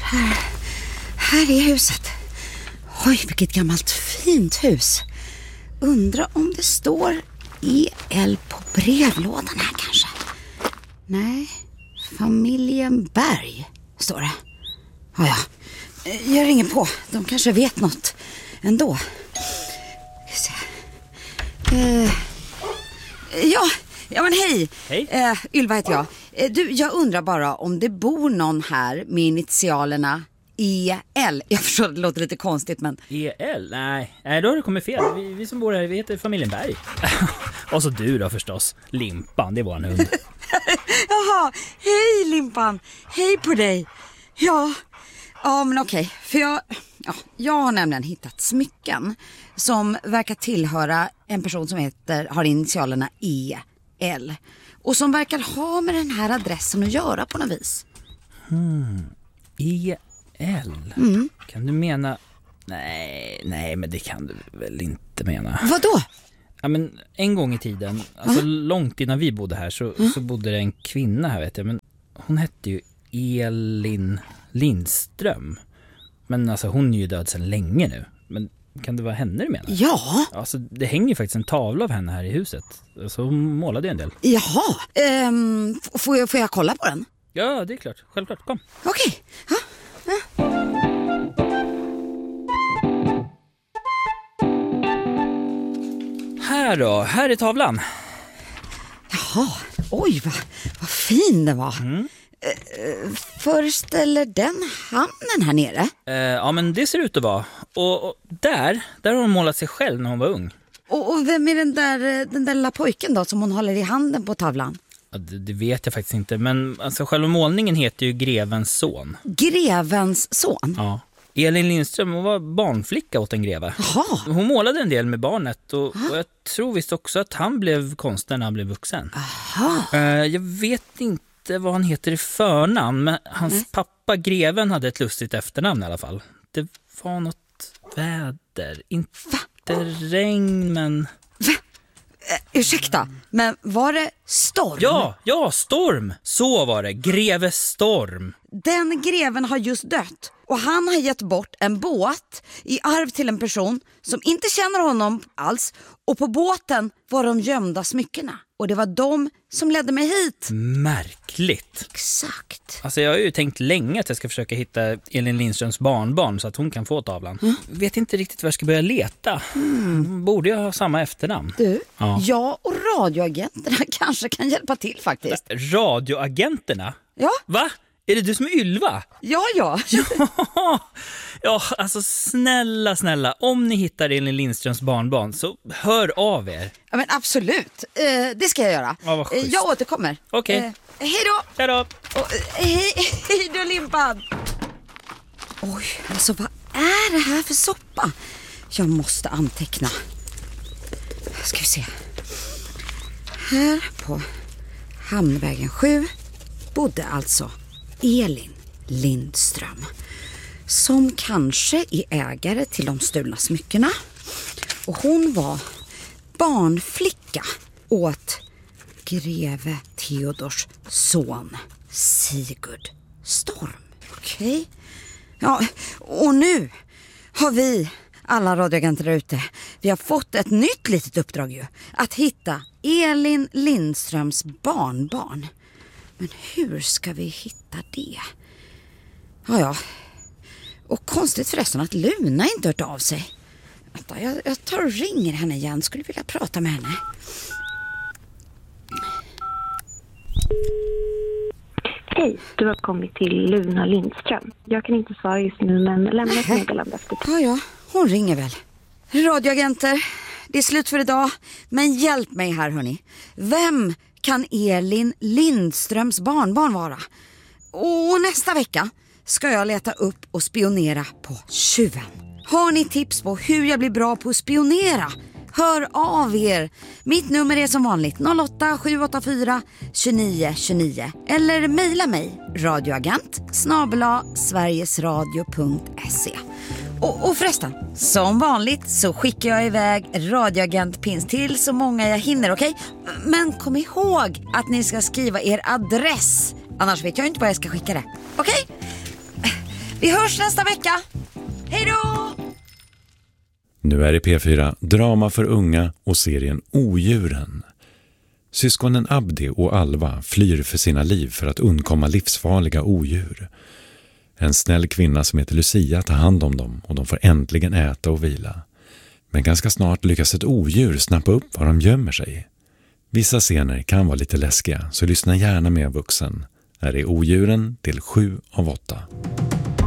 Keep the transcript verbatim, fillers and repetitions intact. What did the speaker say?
Här, här är huset. Oj, vilket gammalt fint hus. Undrar om det står E L på brevlådan här kanske. Nej, familjen Berg står det. Ja, ja. Jag ringer på. De kanske vet något ändå. Uh, ja, ja men hej. Hej. Uh, Ylva heter jag. Uh, du, jag undrar bara om det bor någon här med initialerna E L. Jag förstår att det låter lite konstigt, men... E L? Nej, Nej då har du kommit fel. Vi, vi som bor här, vi heter familjen Berg. Och så du då förstås. Limpan, det är våran hund. Jaha, hej Limpan. Hej på dig. Ja, ja men okej. För jag, ja, jag har nämligen hittat smycken som verkar tillhöra en person som heter, har initialerna E L. Och som verkar ha med den här adressen att göra på något vis. Hmm, E L? Mm. Kan du mena... Nej, nej, men det kan du väl inte mena. Vadå? Ja, men en gång i tiden, alltså mm. långt innan vi bodde här så, mm. så bodde det en kvinna här, vet jag. Men hon hette ju Elin Lindström. Men alltså hon är ju död sedan länge nu. Men kan det vara henne du menar? Ja. Alltså det hänger ju faktiskt en tavla av henne här i huset. Så hon målade ju en del. Jaha, ehm, får, jag, får jag kolla på den? Ja, det är klart. Självklart, kom. Okej, ja. Ja. Här då, här är tavlan. Jaha, oj vad, vad fin den var. Mm. Uh, föreställer den hamnen här nere? Uh, ja, men det ser ut att vara. Och, och där, där har hon målat sig själv när hon var ung. Och, och vem är den där, den där lilla pojken då som hon håller i handen på tavlan? Ja, det, det vet jag faktiskt inte. Men alltså, själva målningen heter ju Grevens son. Grevens son? Ja. Elin Lindström, hon var barnflicka åt en greve. Aha. Hon målade en del med barnet och, och jag tror visst också att han blev konstnär när han blev vuxen. Aha. Uh, jag vet inte vad han heter i förnamn, men hans mm. pappa greven hade ett lustigt efternamn i alla fall. Det var något väder, inte Va? regn, men... Va? Uh, ursäkta, men var det storm? Ja, ja, storm. Så var det, greve Storm. Den greven har just dött. Och han har gett bort en båt i arv till en person som inte känner honom alls. Och på båten var de gömda smyckena. Och det var de som ledde mig hit. Märkligt. Exakt. Alltså jag har ju tänkt länge att jag ska försöka hitta Elin Lindströms barnbarn så att hon kan få tavlan. Mm. Vet inte riktigt var jag ska börja leta. Mm. Borde jag ha samma efternamn? Du, ja. jag och radioagenterna kanske kan hjälpa till faktiskt. Radioagenterna? Ja. Va? Är det du som är Ylva? Ja, ja. ja. Ja, alltså snälla, snälla. Om ni hittar Elin Lindströms barnbarn så hör av er. Ja, men absolut. Eh, det ska jag göra. Ja, vad schysst. Jag återkommer. Okej. Okay. Eh, hej då. Hej då. Och, eh, hej, hej då, Limpan. Oj, alltså vad är det här för soppa? Jag måste anteckna. Ska vi se. Här på Hamnvägen sju bodde alltså Elin Lindström, som kanske är ägare till de stulna smyckena. Och hon var barnflicka åt greve Theodors son Sigurd Storm. Okej. Okay. Ja, och nu har vi alla radioagenter där ute. Vi har fått ett nytt litet uppdrag ju. Att hitta Elin Lindströms barnbarn. Men hur ska vi hitta det? Ja, ja. Och konstigt förresten att Luna inte hört av sig. Vänta, jag, jag tar och ringer henne igen. Skulle vilja prata med henne. Hej, du har kommit till Luna Lindström. Jag kan inte svara just nu, men lämna ett meddelande efter. Ja, ja. Hon ringer väl. Radioagenter, det är slut för idag. Men hjälp mig här, hörni. Vem kan Elin Lindströms barnbarn vara? Och nästa vecka ska jag leta upp och spionera på tjuven. Har ni tips på hur jag blir bra på att spionera? Hör av er. Mitt nummer är som vanligt noll åtta sju åtta fyra två nio två nio. Eller mejla mig radioagent snabel-a sverigesradio punkt se. Och, och förresten, som vanligt så skickar jag iväg radioagentpins till så många jag hinner, okej? Okay? Men kom ihåg att ni ska skriva er adress. Annars vet jag inte vad jag ska skicka det. Okej? Okay? Vi hörs nästa vecka. Hej då! Nu är det P fyra drama för unga och serien Odjuren. Syskonen Abdi och Alva flyr för sina liv för att undkomma livsfarliga odjur. En snäll kvinna som heter Lucia tar hand om dem och de får äntligen äta och vila. Men ganska snart lyckas ett odjur snappa upp var de gömmer sig. Vissa scener kan vara lite läskiga, så lyssna gärna med vuxen. Här är Odjuren till sju av åtta.